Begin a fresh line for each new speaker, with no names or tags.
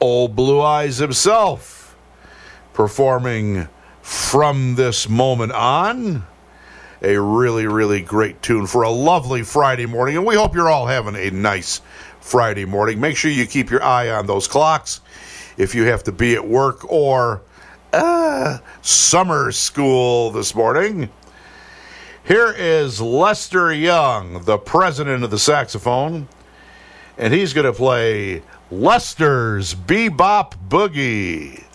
Old Blue Eyes himself, performing From This Moment On. A really, really great tune for a lovely Friday morning. And we hope you're all having a nice Friday morning. Make sure you keep your eye on those clocks if you have to be at work or summer school this morning. Here is Lester Young, the president of the saxophone, and he's going to play Lester's Bebop Boogie.